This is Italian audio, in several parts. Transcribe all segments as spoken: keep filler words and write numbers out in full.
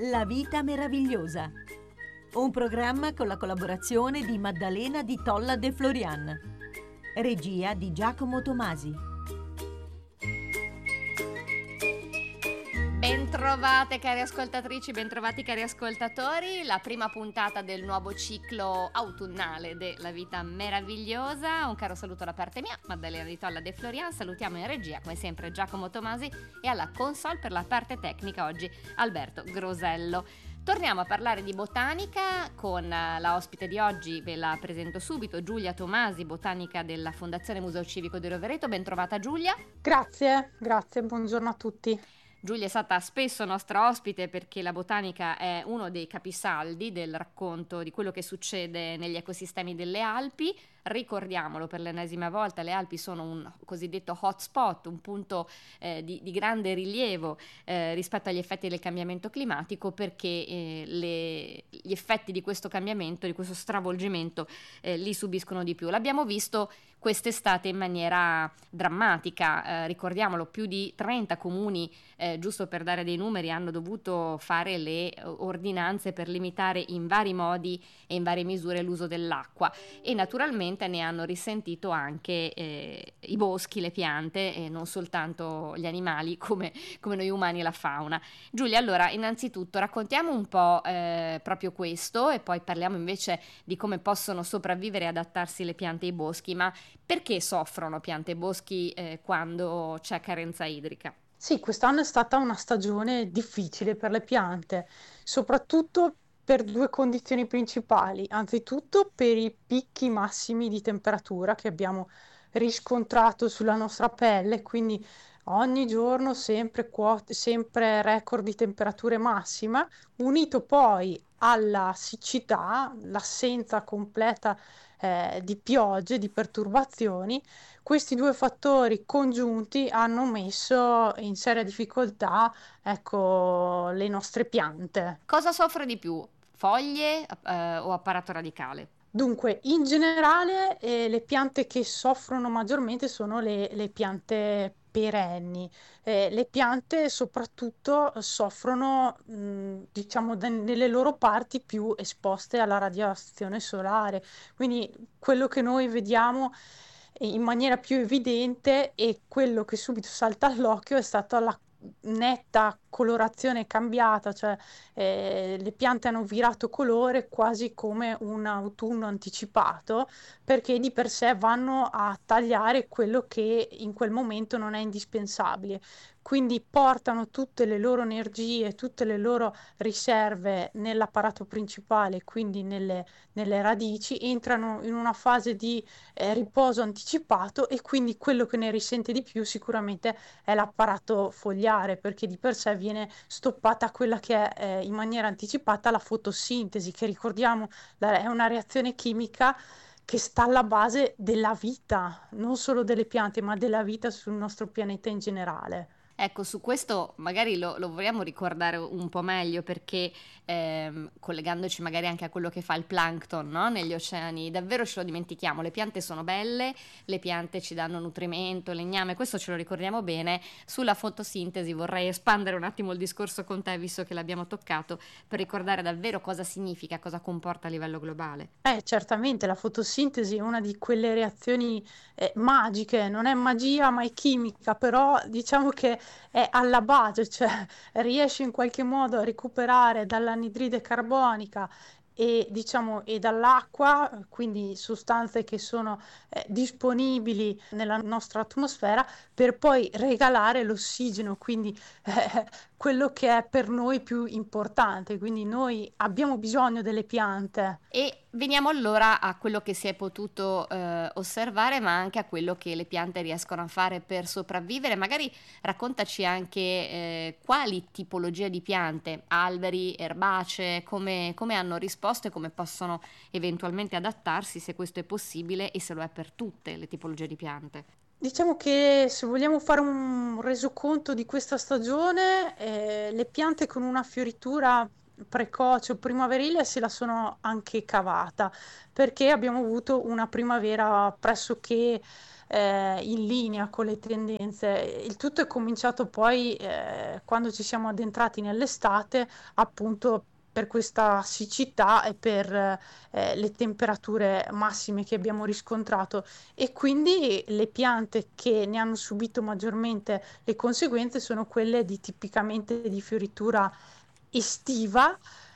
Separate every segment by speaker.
Speaker 1: La vita meravigliosa. Un programma con la collaborazione di Maddalena di Tolla De Florian. Regia di Giacomo Tomasi.
Speaker 2: Bentrovate cari ascoltatrici, bentrovati cari ascoltatori, la prima puntata del nuovo ciclo autunnale della vita meravigliosa. Un caro saluto da parte mia, Maddalena di Tolla De Florian. Salutiamo in regia come sempre Giacomo Tomasi e alla console per la parte tecnica oggi Alberto Grosello. Torniamo a parlare di botanica con la ospite di oggi, ve la presento subito, Giulia Tomasi, botanica della Fondazione Museo Civico di Rovereto. Bentrovata Giulia.
Speaker 3: Grazie, grazie, buongiorno a tutti.
Speaker 2: Giulia è stata spesso nostra ospite perché la botanica è uno dei capisaldi del racconto di quello che succede negli ecosistemi delle Alpi. Ricordiamolo per l'ennesima volta, le Alpi sono un cosiddetto hotspot, un punto eh, di, di grande rilievo eh, rispetto agli effetti del cambiamento climatico, perché eh, le, gli effetti di questo cambiamento, di questo stravolgimento eh, li subiscono di più. L'abbiamo visto quest'estate in maniera drammatica, eh, ricordiamolo, più di trenta comuni, eh, giusto per dare dei numeri, hanno dovuto fare le ordinanze per limitare in vari modi e in varie misure l'uso dell'acqua, e naturalmente ne hanno risentito anche eh, i boschi, le piante e non soltanto gli animali come, come noi umani e la fauna. Giulia, allora innanzitutto raccontiamo un po' eh, proprio questo e poi parliamo invece di come possono sopravvivere e adattarsi le piante e i boschi. Ma perché soffrono piante e boschi eh, quando c'è carenza idrica?
Speaker 3: Sì, quest'anno è stata una stagione difficile per le piante, soprattutto per due condizioni principali. Anzitutto per i picchi massimi di temperatura che abbiamo riscontrato sulla nostra pelle, quindi ogni giorno sempre, quote, sempre record di temperature massima, unito poi alla siccità, l'assenza completa eh, di piogge, di perturbazioni. Questi due fattori congiunti hanno messo in seria difficoltà, ecco, le nostre piante.
Speaker 2: Cosa soffre di più? Foglie eh, o apparato radicale?
Speaker 3: Dunque, in generale, eh, le piante che soffrono maggiormente sono le, le piante perenni. Eh, le piante soprattutto soffrono, mh, diciamo, de- nelle loro parti più esposte alla radiazione solare. Quindi quello che noi vediamo in maniera più evidente e quello che subito salta all'occhio è stata la netta colorazione cambiata, cioè eh, le piante hanno virato colore quasi come un autunno anticipato, perché di per sé vanno a tagliare quello che in quel momento non è indispensabile. Quindi portano tutte le loro energie, tutte le loro riserve nell'apparato principale, quindi nelle, nelle radici, entrano in una fase di eh, riposo anticipato, e quindi quello che ne risente di più sicuramente è l'apparato fogliare, perché di per sé viene stoppata quella che è eh, in maniera anticipata la fotosintesi, che ricordiamo la- è una reazione chimica che sta alla base della vita, non solo delle piante, ma della vita sul nostro pianeta in generale.
Speaker 2: Ecco, su questo magari lo, lo vogliamo ricordare un po' meglio, perché ehm, collegandoci magari anche a quello che fa il plankton, no? Negli oceani, davvero ce lo dimentichiamo. Le piante sono belle, le piante ci danno nutrimento, legname, questo ce lo ricordiamo bene. Sulla fotosintesi vorrei espandere un attimo il discorso con te, visto che l'abbiamo toccato, per ricordare davvero cosa significa, cosa comporta a livello globale.
Speaker 3: Eh, certamente la fotosintesi è una di quelle reazioni eh, magiche, non è magia ma è chimica, però diciamo che è alla base, cioè riesce in qualche modo a recuperare dall'anidride carbonica e diciamo e dall'acqua, quindi sostanze che sono eh, disponibili nella nostra atmosfera, per poi regalare l'ossigeno, quindi eh, quello che è per noi più importante. Quindi noi abbiamo bisogno delle piante.
Speaker 2: E veniamo allora a quello che si è potuto eh, osservare, ma anche a quello che le piante riescono a fare per sopravvivere. Magari raccontaci anche eh, quali tipologie di piante, alberi, erbacee, come, come hanno risposto e come possono eventualmente adattarsi, se questo è possibile e se lo è per tutte le tipologie di piante.
Speaker 3: Diciamo che se vogliamo fare un resoconto di questa stagione, eh, le piante con una fioritura precoce o primaverile se la sono anche cavata, perché abbiamo avuto una primavera pressoché eh, in linea con le tendenze. Il tutto è cominciato poi eh, quando ci siamo addentrati nell'estate, appunto per questa siccità e per eh, le temperature massime che abbiamo riscontrato, e quindi le piante che ne hanno subito maggiormente le conseguenze sono quelle di tipicamente di fioritura estiva,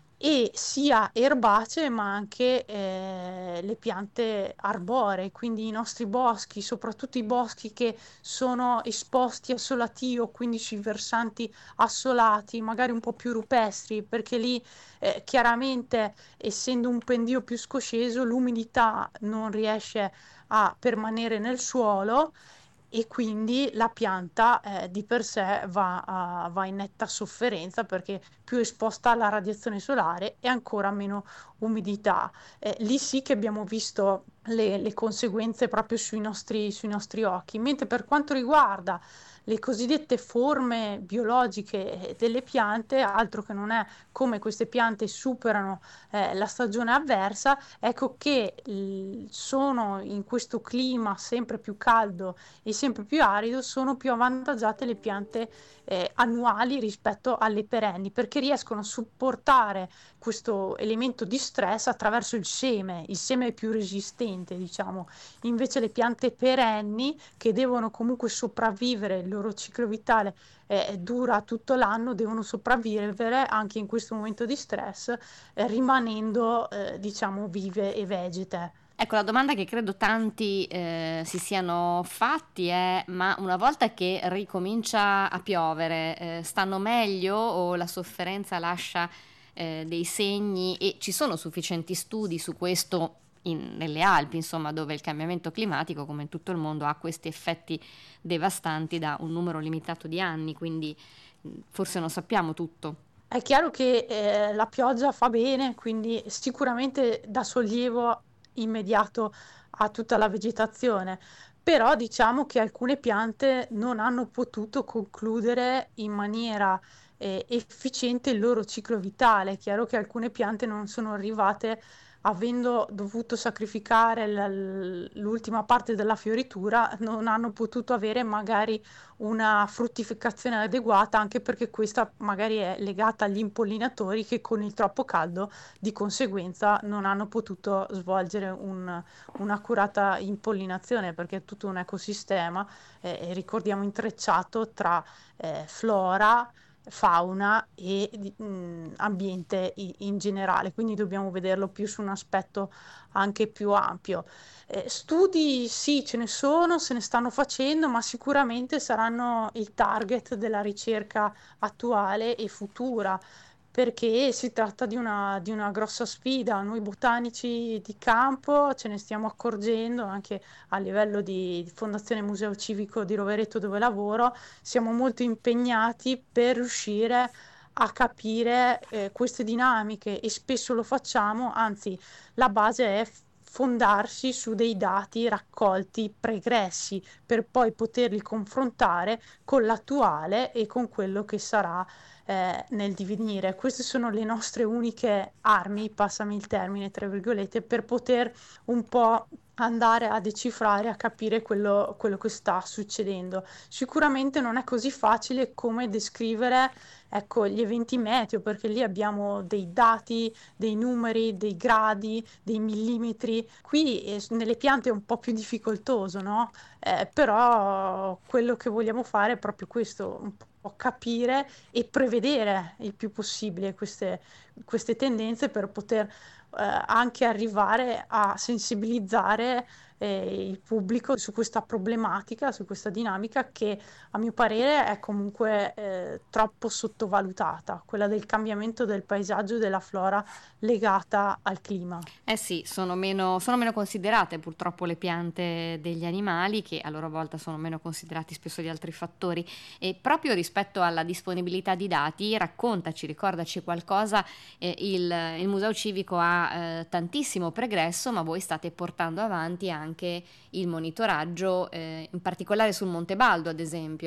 Speaker 3: e sia erbacee ma anche eh, le piante arboree, quindi i nostri boschi, soprattutto i boschi che sono esposti a solatio, quindi sui versanti assolati, magari un po' più rupestri, perché lì eh, chiaramente, essendo un pendio più scosceso, l'umidità non riesce a permanere nel suolo, e quindi la pianta eh, di per sé va, a- va in netta sofferenza, perché più esposta alla radiazione solare e ancora meno umidità. Eh, lì sì che abbiamo visto le, le conseguenze proprio sui nostri, sui nostri occhi. Mentre per quanto riguarda le cosiddette forme biologiche delle piante, altro che non è come queste piante superano eh, la stagione avversa, ecco che l- sono in questo clima sempre più caldo e sempre più arido, sono più avvantaggiate le piante eh, annuali rispetto alle perenni, perché riescono a supportare questo elemento di stress attraverso il seme. Il seme è più resistente, diciamo. Invece le piante perenni, che devono comunque sopravvivere, il loro ciclo vitale eh, dura tutto l'anno, devono sopravvivere anche in questo momento di stress, eh, rimanendo, eh, diciamo, vive e vegete.
Speaker 2: Ecco, la domanda che credo tanti eh, si siano fatti è: ma una volta che ricomincia a piovere, eh, stanno meglio o la sofferenza lascia eh, dei segni? E ci sono sufficienti studi su questo in- nelle Alpi, insomma, dove il cambiamento climatico, come in tutto il mondo, ha questi effetti devastanti da un numero limitato di anni, quindi mh, forse non sappiamo tutto.
Speaker 3: È chiaro che eh, la pioggia fa bene, quindi sicuramente dà sollievo immediato a tutta la vegetazione, però diciamo che alcune piante non hanno potuto concludere in maniera eh, efficiente il loro ciclo vitale. È chiaro che alcune piante non sono arrivate, avendo dovuto sacrificare l- l'ultima parte della fioritura, non hanno potuto avere magari una fruttificazione adeguata, anche perché questa magari è legata agli impollinatori che con il troppo caldo di conseguenza non hanno potuto svolgere un- un'accurata impollinazione, perché è tutto un ecosistema, eh, e ricordiamo intrecciato tra eh, flora, fauna e di- mh, ambiente i- in generale, quindi dobbiamo vederlo più su un aspetto anche più ampio. Eh, studi sì, ce ne sono, se ne stanno facendo, ma sicuramente saranno il target della ricerca attuale e futura, perché si tratta di una, di una grossa sfida. Noi botanici di campo ce ne stiamo accorgendo anche a livello di Fondazione Museo Civico di Rovereto, dove lavoro, siamo molto impegnati per riuscire a capire eh, queste dinamiche, e spesso lo facciamo, anzi la base è f- fondarsi su dei dati raccolti pregressi, per poi poterli confrontare con l'attuale e con quello che sarà eh, nel divenire. Queste sono le nostre uniche armi, passami il termine, tra virgolette, per poter un po' andare a decifrare, a capire quello, quello che sta succedendo. Sicuramente non è così facile come descrivere, ecco, gli eventi meteo, perché lì abbiamo dei dati, dei numeri, dei gradi, dei millimetri. Qui eh, nelle piante è un po' più difficoltoso, no? Eh, però quello che vogliamo fare è proprio questo, un po' capire e prevedere il più possibile queste, queste tendenze, per poter eh, anche arrivare a sensibilizzare eh, il pubblico su questa problematica, su questa dinamica che a mio parere è comunque eh, troppo sottovalutata, quella del cambiamento del paesaggio e della flora legata al clima.
Speaker 2: Eh sì, sono meno, sono meno considerate purtroppo le piante degli animali, che a loro volta sono meno considerati spesso di altri fattori. E proprio rispetto alla disponibilità di dati, raccontaci, ricordaci qualcosa. Eh, il, il Museo Civico ha eh, tantissimo pregresso, ma voi state portando avanti anche il monitoraggio, eh, in particolare sul Monte Baldo, ad esempio.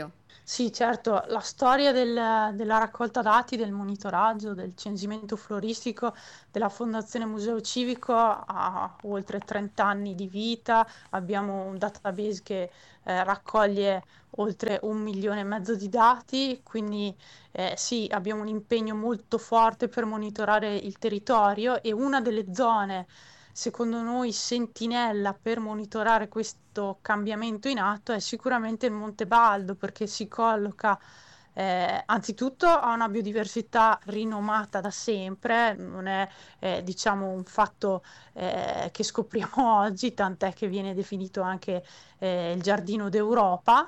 Speaker 3: Sì, certo, la storia del- della raccolta dati, del monitoraggio, del censimento floristico della Fondazione Museo Civico ha oltre trenta anni di vita. Abbiamo un database che eh, raccoglie oltre un milione e mezzo di dati, quindi eh, sì, abbiamo un impegno molto forte per monitorare il territorio, e una delle zone, secondo noi, sentinella per monitorare questo cambiamento in atto è sicuramente il Monte Baldo, perché si colloca, eh, anzitutto, ha una biodiversità rinomata da sempre, non è eh, diciamo un fatto eh, che scopriamo oggi, tant'è che viene definito anche eh, il giardino d'Europa.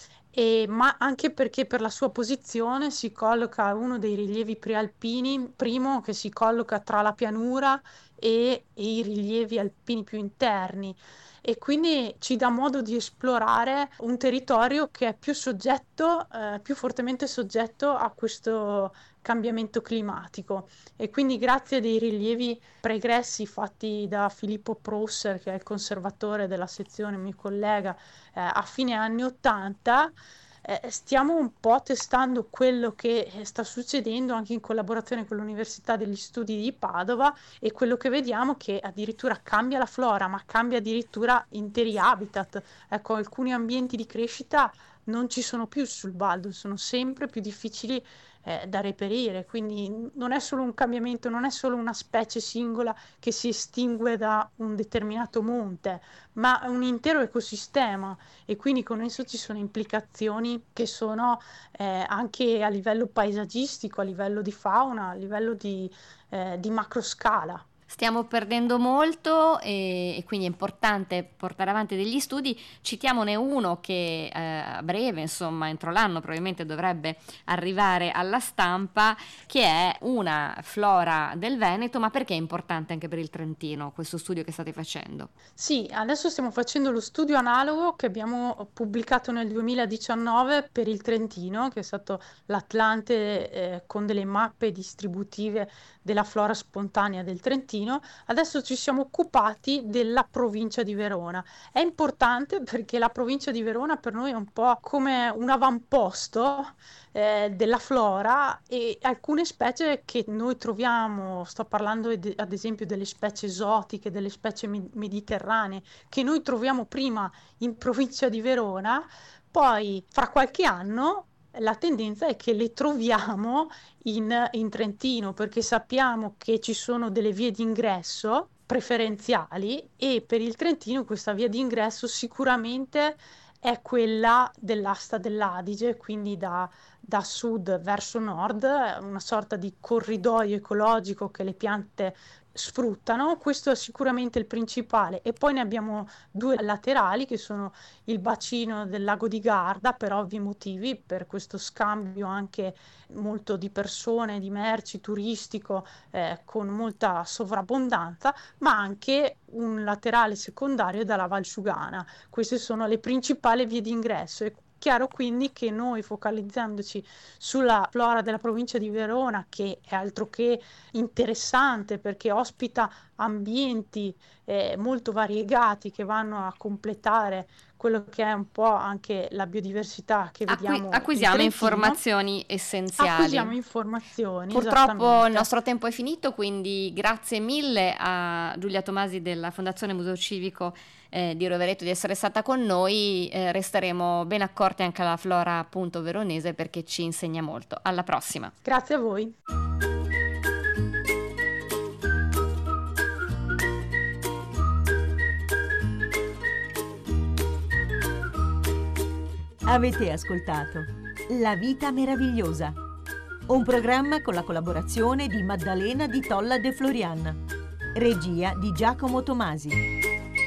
Speaker 3: E, ma anche perché per la sua posizione si colloca a uno dei rilievi prealpini, primo che si colloca tra la pianura e, e i rilievi alpini più interni, e quindi ci dà modo di esplorare un territorio che è più soggetto, eh, più fortemente soggetto a questo cambiamento climatico. E quindi, grazie a dei rilievi pregressi fatti da Filippo Prosser, che è il conservatore della sezione, mio collega, eh, a fine anni ottanta, eh, stiamo un po' testando quello che eh, sta succedendo anche in collaborazione con l'Università degli Studi di Padova, e quello che vediamo che addirittura cambia la flora, ma cambia addirittura interi habitat. Ecco, alcuni ambienti di crescita non ci sono più sul Baldo, sono sempre più difficili eh, da reperire, quindi non è solo un cambiamento, non è solo una specie singola che si estingue da un determinato monte, ma un intero ecosistema, e quindi con esso ci sono implicazioni che sono eh, anche a livello paesaggistico, a livello di fauna, a livello di, eh, di macroscala.
Speaker 2: Stiamo perdendo molto e, e quindi è importante portare avanti degli studi. Citiamone uno che eh, a breve, insomma, entro l'anno probabilmente dovrebbe arrivare alla stampa, che è una flora del Veneto. Ma perché è importante anche per il Trentino questo studio che state facendo?
Speaker 3: Sì, adesso stiamo facendo lo studio analogo che abbiamo pubblicato nel duemiladiciannove per il Trentino, che è stato l'Atlante eh, con delle mappe distributive della flora spontanea del Trentino. Adesso ci siamo occupati della provincia di Verona. È importante perché la provincia di Verona per noi è un po' come un avamposto eh, della flora, e alcune specie che noi troviamo, sto parlando ed- ad esempio delle specie esotiche, delle specie me- mediterranee, che noi troviamo prima in provincia di Verona, poi fra qualche anno la tendenza è che le troviamo in, in Trentino, perché sappiamo che ci sono delle vie d'ingresso preferenziali, e per il Trentino questa via d'ingresso sicuramente è quella dell'Asta dell'Adige, quindi da, da sud verso nord, una sorta di corridoio ecologico che le piante sfruttano. Questo è sicuramente il principale, e poi ne abbiamo due laterali che sono il bacino del lago di Garda, per ovvi motivi, per questo scambio anche molto di persone, di merci, turistico, eh, con molta sovrabbondanza, ma anche un laterale secondario dalla Valsugana. Queste sono le principali vie d'ingresso. È chiaro quindi che noi, focalizzandoci sulla flora della provincia di Verona, che è altro che interessante perché ospita ambienti eh, molto variegati che vanno a completare quello che è un po' anche la biodiversità che
Speaker 2: Acqui-
Speaker 3: vediamo in
Speaker 2: acquisiamo
Speaker 3: Trentino,
Speaker 2: informazioni essenziali.
Speaker 3: acquisiamo informazioni,
Speaker 2: Purtroppo il
Speaker 3: esattamente.
Speaker 2: nostro tempo è finito, quindi grazie mille a Giulia Tomasi della Fondazione Museo Civico eh, di Rovereto di essere stata con noi. Eh, resteremo ben accorti anche alla flora appunto veronese, perché ci insegna molto. Alla prossima.
Speaker 3: Grazie a voi.
Speaker 1: Avete ascoltato La vita meravigliosa, un programma con la collaborazione di Maddalena di Tolla De Florian, regia di Giacomo Tomasi.